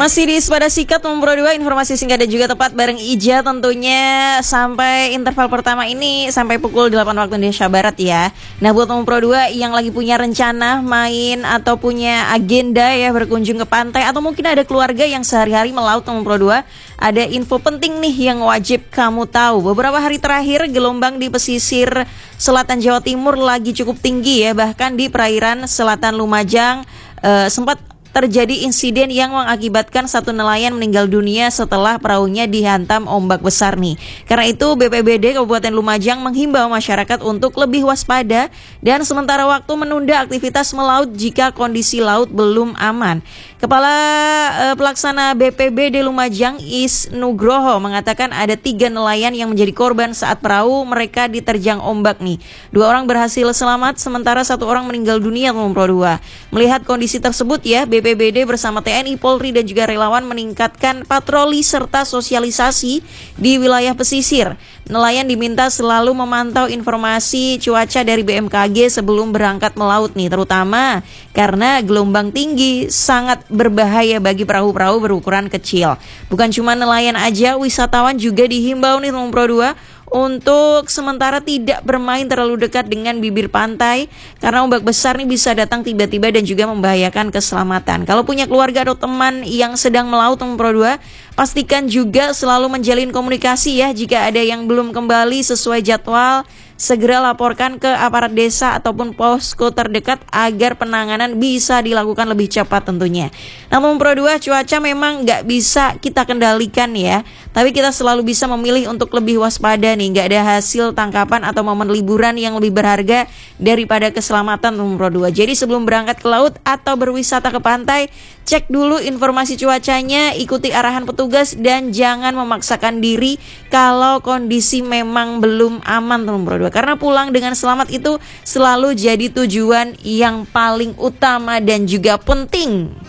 Masih di Sepada Sikat nomor 2, informasi singkat dan juga tepat bareng Ija tentunya sampai interval pertama ini sampai pukul 8 waktu Indonesia Barat ya. Nah buat nomor 2 yang lagi punya rencana main atau punya agenda ya berkunjung ke pantai atau mungkin ada keluarga yang sehari-hari melaut nomor 2, ada info penting nih yang wajib kamu tahu. Beberapa hari terakhir gelombang di pesisir selatan Jawa Timur lagi cukup tinggi ya, bahkan di perairan selatan Lumajang sempat terjadi insiden yang mengakibatkan satu nelayan meninggal dunia setelah perahunya dihantam ombak besar nih. Karena itu BPBD Kabupaten Lumajang menghimbau masyarakat untuk lebih waspada dan sementara waktu menunda aktivitas melaut jika kondisi laut belum aman. Kepala Pelaksana BPBD Lumajang Isnugroho mengatakan ada 3 nelayan yang menjadi korban saat perahu mereka diterjang ombak nih. 2 orang berhasil selamat sementara 1 orang meninggal dunia nomor 2. Melihat kondisi tersebut ya, BPBD bersama TNI, Polri dan juga relawan meningkatkan patroli serta sosialisasi di wilayah pesisir. Nelayan diminta selalu memantau informasi cuaca dari BMKG sebelum berangkat melaut nih, terutama karena gelombang tinggi sangat berbahaya bagi perahu-perahu berukuran kecil. Bukan cuma nelayan aja, wisatawan juga dihimbau nih nomor 2 untuk sementara tidak bermain terlalu dekat dengan bibir pantai karena ombak besar nih bisa datang tiba-tiba dan juga membahayakan keselamatan. Kalau punya keluarga atau teman yang sedang melaut nomor 2, pastikan juga selalu menjalin komunikasi ya. Jika ada yang belum kembali sesuai jadwal, segera laporkan ke aparat desa ataupun posko terdekat agar penanganan bisa dilakukan lebih cepat tentunya. Namun nomor 2, cuaca memang nggak bisa kita kendalikan ya, tapi kita selalu bisa memilih untuk lebih waspada nih. Nggak ada hasil tangkapan atau momen liburan yang lebih berharga daripada keselamatan nomor 2. Jadi sebelum berangkat ke laut atau berwisata ke pantai, cek dulu informasi cuacanya, ikuti arahan petugas dan jangan memaksakan diri kalau kondisi memang belum aman nomor 2. Karena pulang dengan selamat itu selalu jadi tujuan yang paling utama dan juga penting.